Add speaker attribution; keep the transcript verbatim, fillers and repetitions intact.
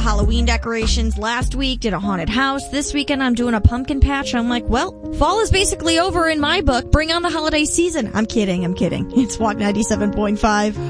Speaker 1: Halloween decorations last week, did a haunted house. This weekend I'm doing a pumpkin patch. I'm like, well, fall is basically over in my book. Bring on the holiday season. I'm kidding, I'm kidding. It's Walk ninety-seven point five.